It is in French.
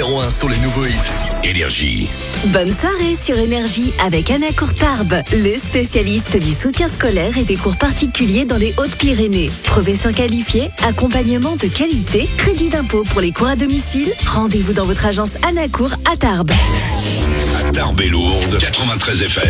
numéro 1 sur les nouveaux hits. Énergie. Bonne soirée sur Énergie avec Anna Courtarbes, le spécialiste du soutien scolaire et des cours particuliers dans les Hautes-Pyrénées. Professeur qualifié, accompagnement de qualité, crédit d'impôt pour les cours à domicile. Rendez-vous dans votre agence Anna Cour à Tarbes. À Tarbes et Lourdes, 93 FM.